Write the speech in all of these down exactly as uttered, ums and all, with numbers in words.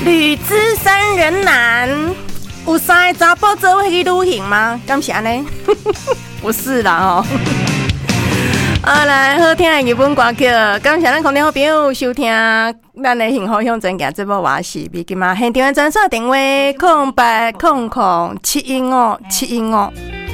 女子三人难，有三个查甫做伙去旅行吗？敢是安尼？不是啦哦。啊，来好听的日本歌曲，感谢咱空中好朋友收听咱的幸福向前行节目，我是美金嘛。现场的专线电话空八空空七一五七一五。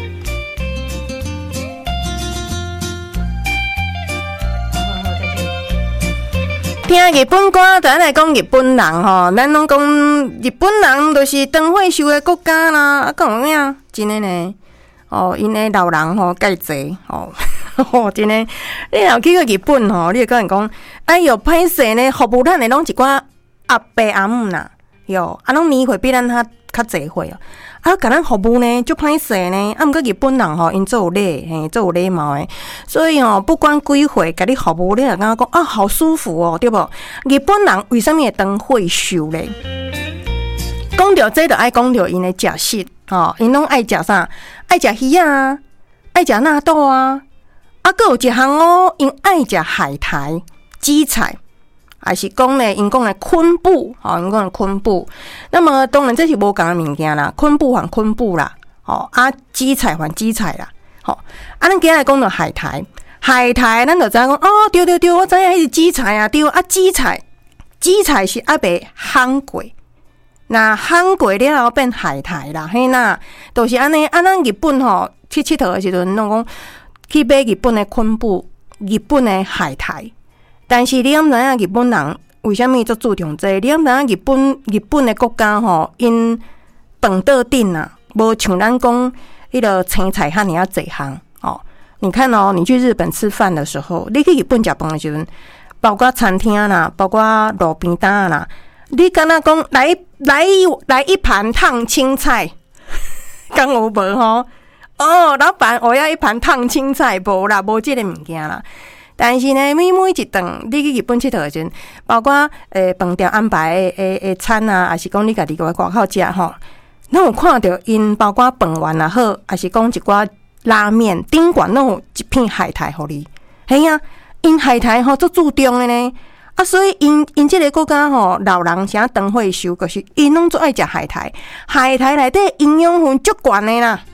听日本歌，咱来讲日本人吼，咱拢讲日本人就是长岁数的国家啦。啊，讲咩啊？真的呢，哦，因的老人吼介济吼，吼真的。你若去过日本吼，你会甲人讲，哎哟，歹势呢，服务咱的拢一寡阿伯阿姆啦，哟，啊，拢年岁比咱较较济岁哦。啊，甲咱服务呢，足歹势呢。啊，毋过日本人吼，因做有礼，嘿，做有礼貌诶。所以吼，不管几岁，甲你服务，你也感觉讲啊，好舒服哦，对无？日本人为什么会长岁数咧？讲到这，就爱讲到因诶食食吼，因拢爱食啥？爱食鱼啊，爱食纳豆啊。啊，阁有一项哦，因爱食海苔、基菜。还是讲呢，因讲的昆布，吼，因讲的昆布。那么当然这是无共的物件啦，昆布还昆布啦，吼啊，基菜还基菜啦，吼啊，咱今日讲到海苔，海苔咱就知影讲，哦，对对对，我知影迄是基菜啊，对啊，基菜，基菜是还未烘过，那烘过了后变海苔啦，嘿呐，都是安尼。啊，咱日本吼去佚佗的时阵，拢讲去买日本的昆布，日本的海苔。但是你敢知影日本人为什么足注重这个？你敢知影日本日本的国家吼，因饭桌顶啊，无像咱讲迄个青菜遐尔啊济项哦。你看哦，你去日本吃饭的时候，你去日本食饭的时阵，包括餐厅啦，包括路边摊啦，你敢若讲来来来一盘烫青菜，敢有无吼？哦，老板，我要一盘烫青菜，无啦，无这个物件啦。但是呢，每每一顿你去日本佚佗的时阵，包括诶饭店安排诶诶诶餐啊，还是讲你家己个外口食吼，咱有看到因包括饭圆也好，还是讲一寡拉面顶悬拢有一片海苔互你，嘿啊，因海苔吼足注重的呢。啊，所以因因这个国家吼，老人啥长岁数，就是因拢足爱食海苔，海苔内底营养分足悬的啦，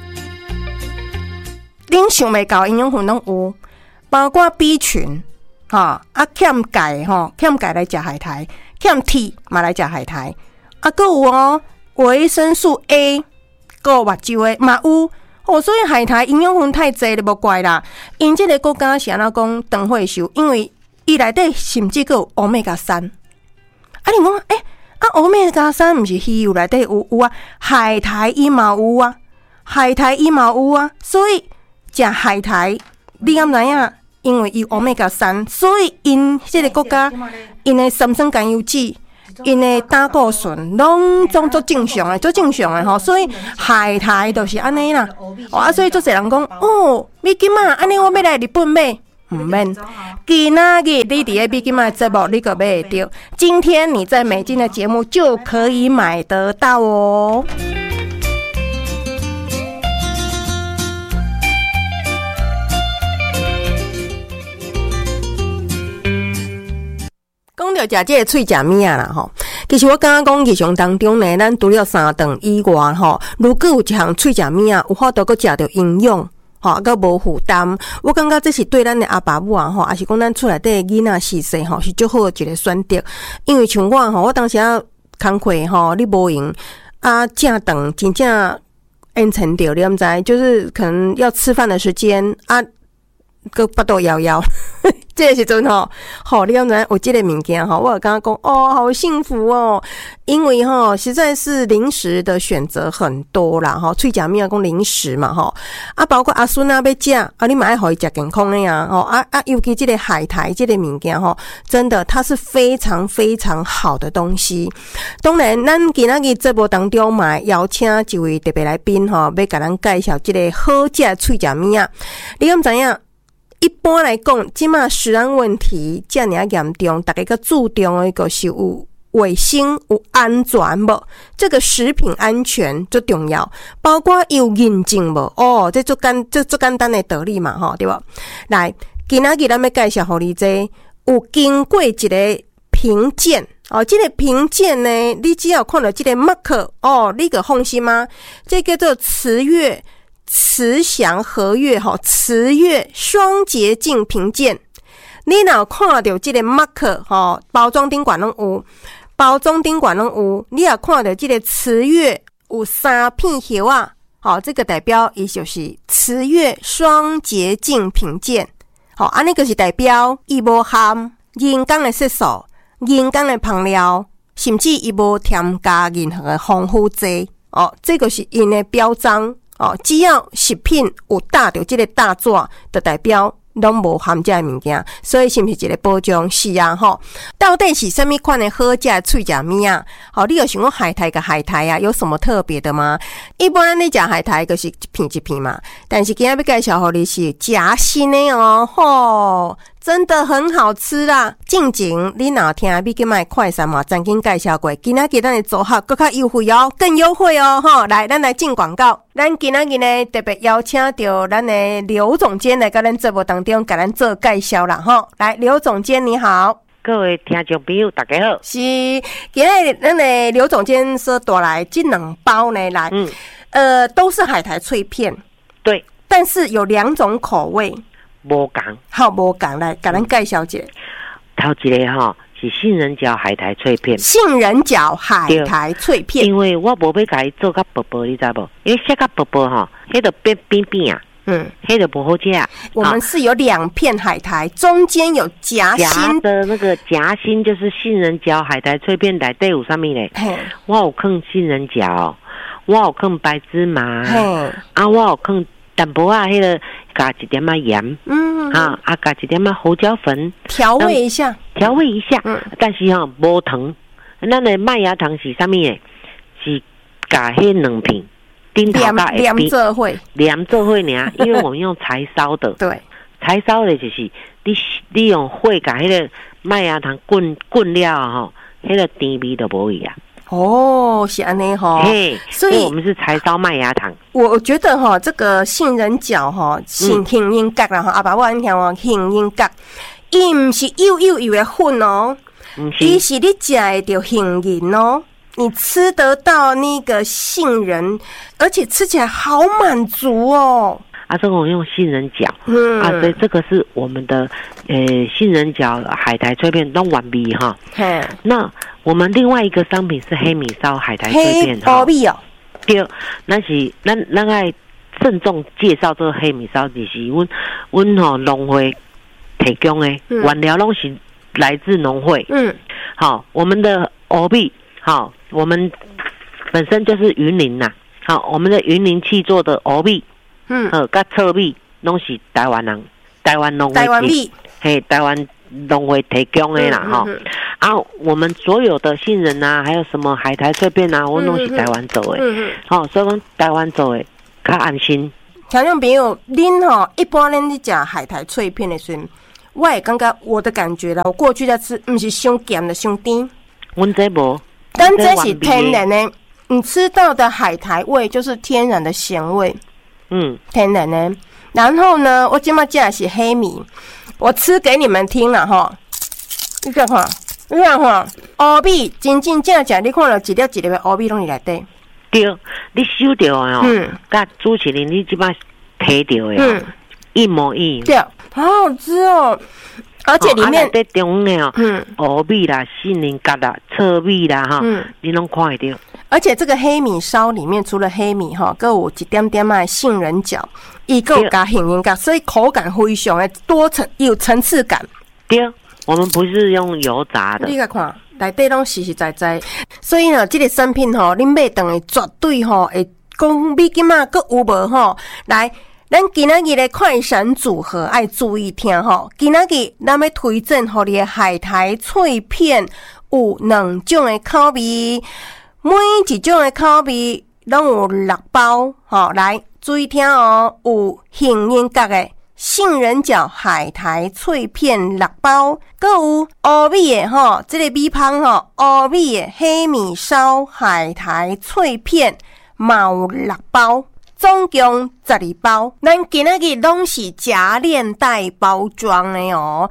恁想袂到营养分拢有。包括 B 群，哈啊欠钙吼，欠钙来食海苔，欠 T 嘛来食海苔，啊，搁有哦维生素 A， 搁有目睭的嘛有哦，所以海苔营养分太济就无怪啦。因这个国家是安怎讲长岁数，因为伊内底甚至搁有欧米伽三。啊，你讲诶、欸、啊，欧米伽三毋是鱼油内底有有啊，海苔伊嘛有啊，海苔伊嘛有啊，所以食海苔，你敢知影？因为伊欧米伽三，所以因这个国家，因的三酸甘油酯，因的胆固醇拢总足正常的，足正常的吼。所以海苔就是安尼啦。哦啊，所以足侪人讲哦，美金啊，安尼我要来日本买，唔免。今仔日你伫咧美金啊节目，你个买得到。今天你在美金的节目就可以买得到哦。讲到食这个脆食物啊啦吼，其实我刚刚讲日常当中呢，咱除了三顿以外吼，如果有一项脆食物啊，有法度佮食到营养吼，佮无负担，我感觉这是对咱的阿爸母啊吼，也是讲咱厝内底囡仔细细吼，是最好的一个选择。因为像我吼，我当时啊工课吼，你无用啊，正顿真正延长着，你毋知，就是可能要吃饭的时间啊。个巴肚摇摇，这个时阵吼，吼你敢知有这个物件吼，我有刚刚讲哦，好幸福哦，因为吼实在是零食的选择很多啦，吼脆食物啊讲零食嘛吼，啊包括阿孙啊要食啊，你嘛爱互伊食健康的呀，吼啊啊，尤其这个海苔这个物件吼，真的它是非常非常好的东西。当然，咱今仔日节目当中嘛邀请一位特别来宾吼，要甲咱介绍这个好食的脆食物啊，你敢知影？一般来讲，即马食安问题遮尔严重，大家较注重的就是有卫生、有安全无？这个食品安全最重要，包括有认证无？哦，这最简这最简单的道理嘛，吼，对无？来，今仔日咱要介绍互你这有经过一个评鉴哦，这个评鉴呢，你只要看到这个 mark 哦，你就放心吗？这叫做慈悦、慈祥、和悦哈，慈悦双洁净评鉴。你若看到这个 mark 哈，包装顶管拢有，包装顶管拢有，你若看到这个慈悦有三片叶啊，好，这个代表伊就是慈悦双洁净评鉴。好，安尼就是代表伊无含人工的色素。人工的香料，甚至伊无添加任何的防腐剂哦，这个是因的标章哦。只要食品有打着这个大纸，就代表拢无含这物件，所以是毋是一个保障？是啊，吼。到底是什么款的好食的脆食物啊？好，你有想过海苔跟海苔啊，有什么特别的吗？一般你食海苔就是一片一片嘛，但是今天要介绍给你是夹心的哦，吼。真的很好吃啦！进前你若听要去买快餐嘛，曾经介绍过。今仔日咱的组合更较优惠哦，更优惠哦！吼，来，咱来进广告。咱今仔日呢特别邀请到咱的刘总监来跟咱节目当中，给咱做介绍啦！吼，来，刘总监你好， 各位听众朋友大家好。 是，今日咱的刘总监说带来这两包呢，来，嗯，呃，都是海苔脆片， 对， 但是有两种口味。 无同， 好无同，来给咱介绍一下。 头一个吼是杏仁角海苔脆片， 杏仁角海苔脆片。 因为我无要甲伊做甲薄薄，你知无？因为写甲薄薄吼，迄个变扁扁啊，嗯，迄个不好吃。 我们是有两片海苔，中间有夹心夹的那个夹心，就是杏仁角海苔脆片内底有啥物咧？我有放杏仁角，我有放白芝麻，啊，我有放淡薄啊，迄个。加一点仔盐，嗯，啊啊，加一点仔胡椒粉， 调味一下， 调味一下。嗯，但是哈、哦，无糖，咱的麦芽糖是啥物诶？是加迄两片，顶头加连连做伙， 连做伙尔，因为我们用柴烧的， 对， 柴烧的就是你你用火加迄个麦芽糖滚滚了吼，迄、那个甜味都无去啊。 哦，是安尼吼， 所以我们是柴烧麦芽糖。 我觉得哈，这个杏仁角哈，杏杏仁角啦哈，阿爸我你听哦，杏仁角，伊唔是幼幼幼的粉哦，伊是你食的着杏仁哦，你吃得到那个杏仁，而且吃起来好满足哦。 啊，这个我用杏仁角，嗯，啊，所以这个是我们的呃杏仁角海苔脆片都完毕哈。嗯，那我们另外一个商品是黑米烧海苔脆片哈。 黑米哦， 对，那是咱咱爱郑重介绍这个黑米烧，就是阮阮吼农会提供的，嗯、原料拢是来自农会。嗯，好，我们的黑米，好，我们本身就是云林呐，好，我们的云林气做的黑米。嗯，呃，甲糙米拢是台湾人，台湾农会， 台湾米， 嘿，台湾农会提供的啦，哈、嗯嗯。啊，我们所有的杏仁啊，还有什么海苔脆片啊，我拢是台湾做的，嗯嗯。好、哦，所以讲台湾做的较安心。 听众朋友，恁吼一般恁咧食海苔脆片的时候，我也感觉我的感觉啦，我过去在吃，不是伤咸的伤甜。 阮这无， 但这是天然的，你吃到的海苔味就是天然的咸味。嗯，天然的。然后呢，我今麦加的是黑米，我吃给你们听了哈。你看哈，你看哈，黑米真真正正，你看到一粒一粒的黑米拢在内底。 对，你收到的哦，嗯，甲主持人你即摆摕到的，嗯，一模一样。对， 好好吃哦。而且里面在中的哦，嗯，黑米啦、杏仁角啦、糙米啦，哈，嗯，你拢看得到。 而且这个黑米烧里面除了黑米哈，还有一点点的杏仁角，一个加杏仁角，所以口感非常的多层，有层次感。 对，我们不是用油炸的。 你来看，内底拢实实在在。所以呢，这个产品吼，你买回来绝对吼会讲美金啊，佮有无吼？来。咱今仔日的快闪组合爱注意听吼，今仔日咱要推荐互你的海苔脆片有两种的口味，每一种的口味拢有六包吼，来注意听哦，有杏仁角的杏仁角海苔脆片六包，佮有黑米的吼，这个米香吼，黑米的黑米烧海苔脆片嘛有六包。总共十二包，咱今仔日拢是夹链袋包装的哦。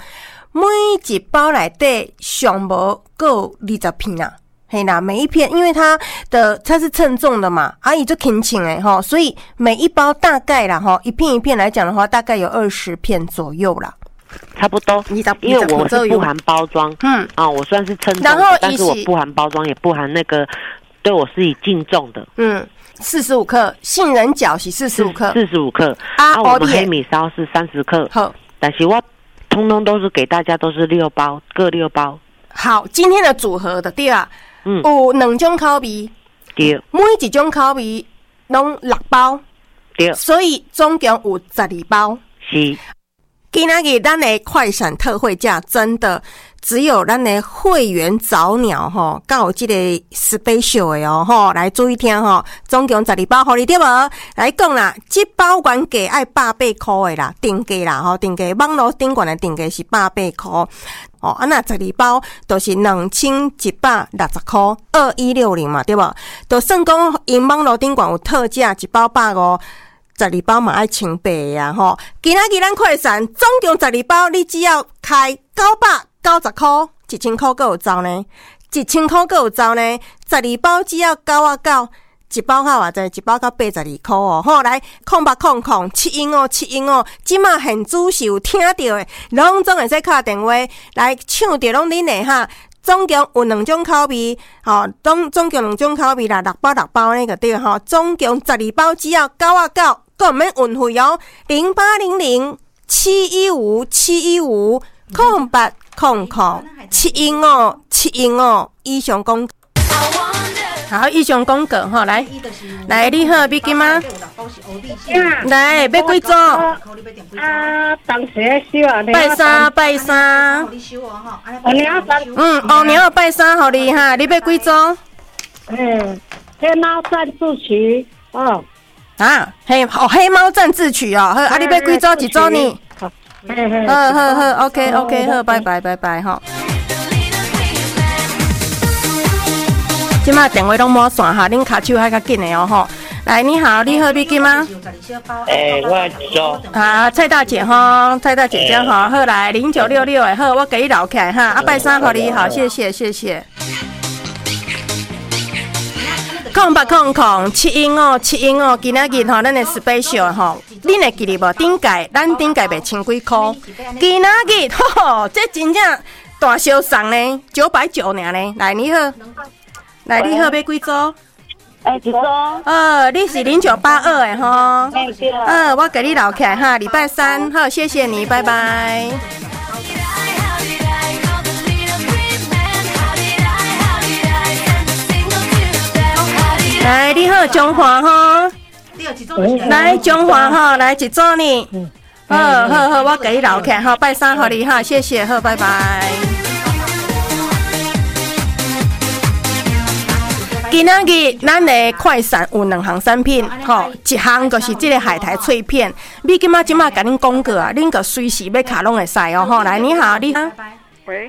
每一包内底上无够二十片啊。嘿啦，每一片，因为它的它是称重的嘛，啊，伊就轻轻诶吼，所以每一包大概啦吼，一片一片来讲的话，大概有二十片左右啦， 差不多。因为我是不含包装，嗯，啊，我算是称重的，但是我不含包装，也不含那个，对我是以净重的， 嗯，四十五克，杏仁角是四十五克， 四十五克，啊，我们黑米烧是三十克，好，但是我通通都是给大家都是六包，各六包。 好，今天的组合的对啊。嗯，有两种口味，对，每一种口味拢六包，对，所以总共有十二包。是，今仔日咱的快闪特惠价真的只有咱的会员早鸟吼，才有这个 special 的哦吼，来注意听吼，总共十二包，互你对无？来讲啦，这包原价爱百八块的啦，定价啦吼，定价网络顶悬的定价是百八块。哦，啊那十二包都是两千一百六十块，二一六零嘛，对不？就算讲因网络顶悬有特价，一包百五，十二包嘛爱千八呀吼。今仔日咱快闪，总共十二包，你只要开九百九十块，一千块还有走呢，一千块还有走呢，十二包只要九啊九。一包较偌济，一包到八十二块哦。好，来空八空空七英哦，七英哦。即马现主是有听到的，拢总会使打电话来抢着拢恁的哈。总共有两种口味，吼、哦，总总共两种口味啦，六包六包那个对吼。总共十二包只要九啊九，个毋免运费哦。零八零零七一五七一五空八空空七英哦，七英哦。以上讲。好，以上讲过吼，来，来，你好，比金吗？来，要几组？啊， 当时收啊， 拜三，拜三。 乌鸟三。 嗯，乌鸟拜三，互你哈，你要几组？ 嗯，黑猫战智取哦。 啊，黑哦，黑猫战智取哦，好，啊，你要几组？一组呢？好，好，好，好 ，OK，OK， 好，拜拜，拜拜，吼。即马电话拢无线哈，恁卡手还较紧的哦吼。来，你好，你好，比金吗？ 诶、欸，我做。 啊，蔡大姐哈，蔡大姐姐哈，好来零九六六的，好，我给你留起来哈。啊，拜三互你好，谢谢谢谢。空八空空七英哦，七英哦，今仔日吼，咱的 special 吼，恁会记得无？顶届咱顶届卖千几箍，今仔日吼，这真正大小送呢，九百九尔呢。来，你好。来，你好，要几组？ 哎，一组。 呃，你是零九八二的吼。呃，我给你留起来哈，礼拜三，好，谢谢你，拜拜。来，你好，中华哈。来，中华哈，来一组呢。好好好，我给你留起来，好，拜三，好你哈，谢谢，好，拜拜。今仔日咱的快闪有两项产品，吼，一项就是这个海苔脆片，你今仔今仔甲恁讲过啊，恁个随时要卡拢会使哦，吼，来你好，你好。